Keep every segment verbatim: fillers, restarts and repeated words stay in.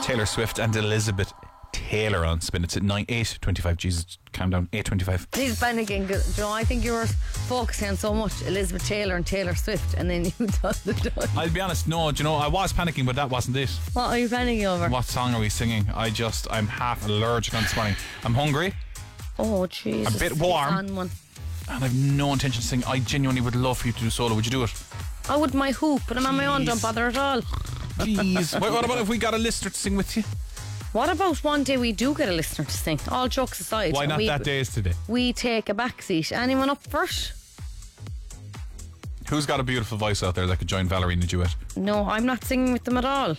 Taylor Swift and Elizabeth Taylor on Spin. It's at nine eight twenty-five. Jesus, calm down. eight twenty-five. He's panicking. Do you know, I think you were focusing on so much Elizabeth Taylor and Taylor Swift, and then you done the done. I'll be honest, no, do you know, I was panicking, but that wasn't it. What are you panicking over? What song are we singing? I just, I'm half allergic on this morning. I'm hungry. Oh, Jesus. A bit warm. On one. And I've no intention of singing. I genuinely would love for you to do solo. Would you do it? I would my hoop, but I'm on my own. Jeez. Don't bother at all. Please. what, what about if we got a listener to sing with you? What about one day we do get a listener to sing? All jokes aside. Why not we, that day is today? We take a back seat. Anyone up first? Who's got a beautiful voice out there that could join Valerie in a duet? No, I'm not singing with them at all.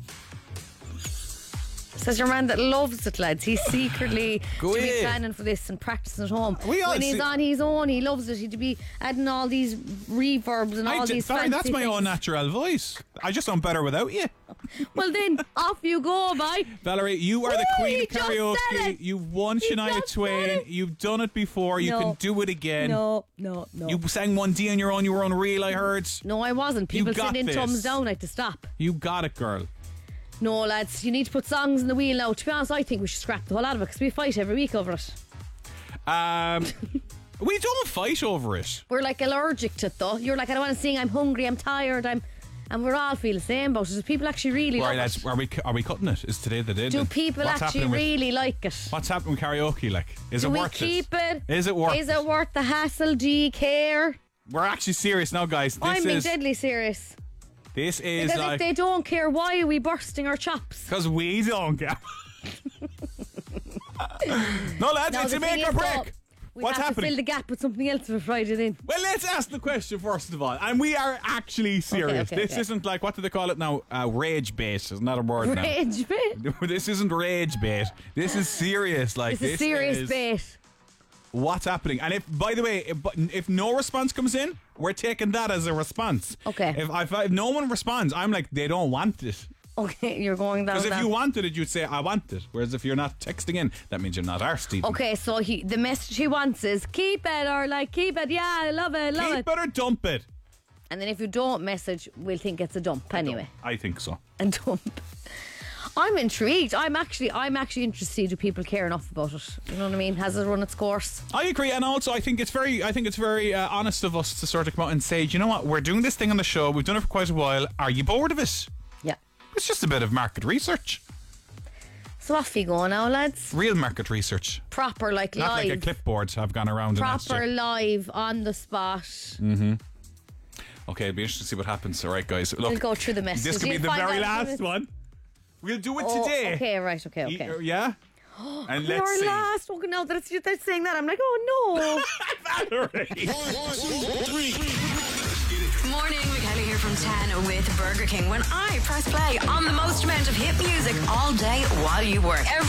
Says your man that loves it, lads. He's secretly Go to be ahead. planning for this and practicing at home. We all when he's see- on his own, he loves it. He'd be adding all these reverbs and I all d- these Valerie, fancy that's my things. own natural voice. I just sound better without you. Well then, off you go, bye. Valerie, you are the Woo, queen he of just said karaoke. it. You've won He Shania just said Twain. it. You've done it before. You No. can do it again. No, no, no. You sang one D on your own. You were unreal, I heard. No, I wasn't. People got send in this. thumbs down. I had to stop. You got it, girl. No, lads, you need to put songs in the wheel now. To be honest, I think we should scrap the whole lot of it because we fight every week over it. Um, we don't fight over it. We're like allergic to it though. You're like, I don't want to sing, I'm hungry, I'm tired, I'm... And we're all feel the same about it. Do people actually really Right, like lads, it? are we are we cutting it? Is today the day? Do then? people What's actually happening with- really like it? What's happening with karaoke? Like, is Do it we worth keep it? it? Is it worth Is it worth the hassle? Do you care? We're actually serious now, guys. This I'm being is deadly serious. this is Because like if they don't care, why are we bursting our chops? because we don't care. No, lads, Now, it's the a make thing or is, though, break. we What's have happening? to fill the gap with something else for Friday then. Well, let's ask the question first of all, and we are actually serious. okay, this okay. isn't like, what do they call it now? Uh, rage bait. Isn't that a word now? Rage bait. This isn't rage bait. This is serious. Like It's a serious is bait. What's happening? And if, by the way, if, if no response comes in, we're taking that as a response. Okay. If, if, if no one responds, I'm like, they don't want it. Okay, you're going down. Because if down. you wanted it, you'd say, I want it. Whereas if you're not texting in, that means you're not arsed. Okay, so he, the message he wants is keep it or like keep it. Yeah, I love it, love Keep it. it or dump it. And then if you don't message, we'll think it's a dump anyway. I think so. A dump. I'm intrigued. I'm actually, I'm actually interested. Do people care enough about it? You know what I mean? Has it run its course? I agree, and also I think it's very, I think it's very uh, honest of us to sort of come out and say, you know what, we're doing this thing on the show. We've done it for quite a while. Are you bored of it? Yeah. It's just a bit of market research, So off you go now, lads. real market research, Proper, like not live. like a clipboard have gone around. Proper and live on the spot. Mm. Okay, it'll be interesting to see what happens. All right, guys, look, We'll go through the messages. this could be You'll the find very out last from it. one. We'll do it Oh, today. okay, right, okay, okay. Y- Yeah. And You're let's see. last. Okay, now that it's you that's saying that, I'm like, oh Valerie. Morning, Michaela here from ten with Burger King. When I press play on the most amount of hit music all day while you work. Every